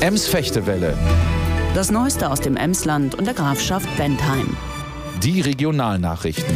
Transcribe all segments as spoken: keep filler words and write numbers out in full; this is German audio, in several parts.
Ems-Fechtewelle. Das Neueste aus dem Emsland und der Grafschaft Bentheim. Die Regionalnachrichten.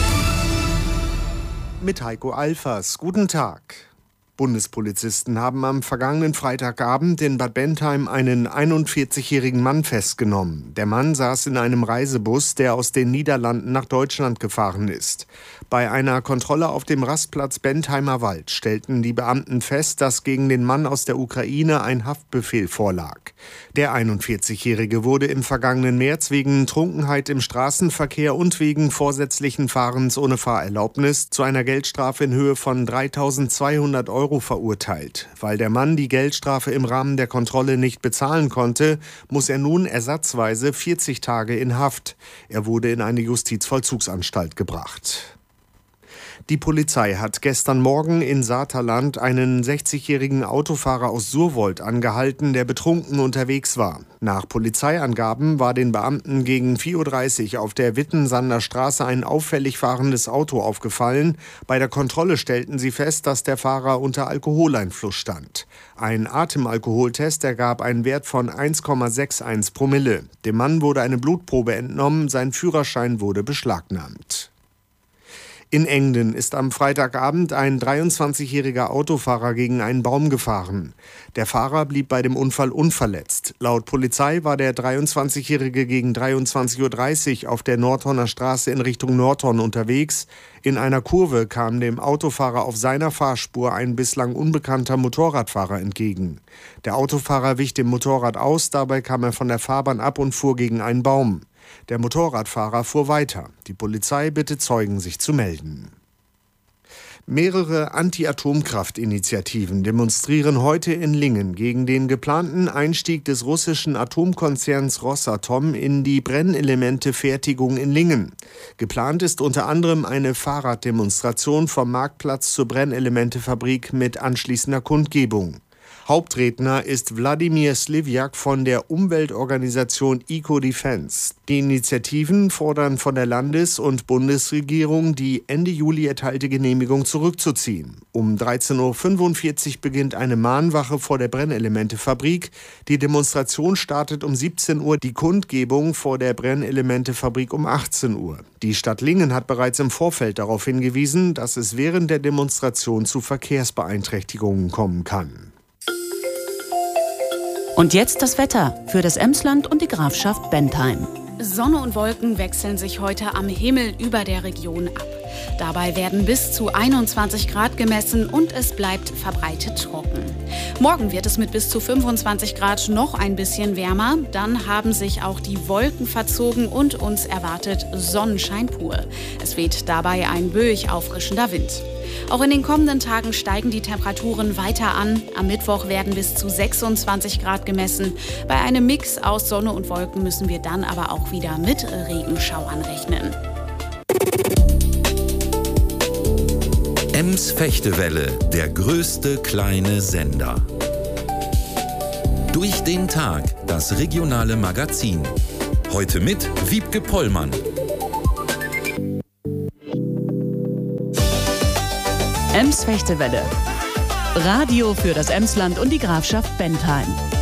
Mit Heiko Alfers. Guten Tag. Bundespolizisten haben am vergangenen Freitagabend in Bad Bentheim einen einundvierzigjährigen Mann festgenommen. Der Mann saß in einem Reisebus, der aus den Niederlanden nach Deutschland gefahren ist. Bei einer Kontrolle auf dem Rastplatz Bentheimer Wald stellten die Beamten fest, dass gegen den Mann aus der Ukraine ein Haftbefehl vorlag. Der einundvierzigjährige wurde im vergangenen März wegen Trunkenheit im Straßenverkehr und wegen vorsätzlichen Fahrens ohne Fahrerlaubnis zu einer Geldstrafe in Höhe von dreitausendzweihundert Euro verurteilt. Weil der Mann die Geldstrafe im Rahmen der Kontrolle nicht bezahlen konnte, muss er nun ersatzweise vierzig Tage in Haft. Er wurde in eine Justizvollzugsanstalt gebracht. Die Polizei hat gestern Morgen in Saterland einen sechzigjährigen Autofahrer aus Surwold angehalten, der betrunken unterwegs war. Nach Polizeiangaben war den Beamten gegen vier Uhr dreißig auf der Wittensander Straße ein auffällig fahrendes Auto aufgefallen. Bei der Kontrolle stellten sie fest, dass der Fahrer unter Alkoholeinfluss stand. Ein Atemalkoholtest ergab einen Wert von eins Komma einundsechzig Promille. Dem Mann wurde eine Blutprobe entnommen, sein Führerschein wurde beschlagnahmt. In Engden ist am Freitagabend ein dreiundzwanzigjähriger Autofahrer gegen einen Baum gefahren. Der Fahrer blieb bei dem Unfall unverletzt. Laut Polizei war der dreiundzwanzigjährige gegen dreiundzwanzig Uhr dreißig auf der Nordhorner Straße in Richtung Nordhorn unterwegs. In einer Kurve kam dem Autofahrer auf seiner Fahrspur ein bislang unbekannter Motorradfahrer entgegen. Der Autofahrer wich dem Motorrad aus, dabei kam er von der Fahrbahn ab und fuhr gegen einen Baum. Der Motorradfahrer fuhr weiter. Die Polizei bittet Zeugen, sich zu melden. Mehrere Anti-Atomkraft-Initiativen demonstrieren heute in Lingen gegen den geplanten Einstieg des russischen Atomkonzerns Rosatom in die Brennelemente-Fertigung in Lingen. Geplant ist unter anderem eine Fahrraddemonstration vom Marktplatz zur Brennelementefabrik mit anschließender Kundgebung. Hauptredner ist Wladimir Slivjak von der Umweltorganisation Eco-Defense. Die Initiativen fordern von der Landes- und Bundesregierung, die Ende Juli erteilte Genehmigung zurückzuziehen. Um dreizehn Uhr fünfundvierzig beginnt eine Mahnwache vor der Brennelementefabrik. Die Demonstration startet um siebzehn Uhr, die Kundgebung vor der Brennelementefabrik um achtzehn Uhr. Die Stadt Lingen hat bereits im Vorfeld darauf hingewiesen, dass es während der Demonstration zu Verkehrsbeeinträchtigungen kommen kann. Und jetzt das Wetter für das Emsland und die Grafschaft Bentheim. Sonne und Wolken wechseln sich heute am Himmel über der Region ab. Dabei werden bis zu einundzwanzig Grad gemessen und es bleibt verbreitet trocken. Morgen wird es mit bis zu fünfundzwanzig Grad noch ein bisschen wärmer. Dann haben sich auch die Wolken verzogen und uns erwartet Sonnenschein pur. Es weht dabei ein böig auffrischender Wind. Auch in den kommenden Tagen steigen die Temperaturen weiter an. Am Mittwoch werden bis zu sechsundzwanzig Grad gemessen. Bei einem Mix aus Sonne und Wolken müssen wir dann aber auch wieder mit Regenschauern rechnen. Ems-Fechtewelle, der größte kleine Sender. Durch den Tag, das regionale Magazin. Heute mit Wiebke Pollmann. Ems-Fechtewelle. Radio für das Emsland und die Grafschaft Bentheim.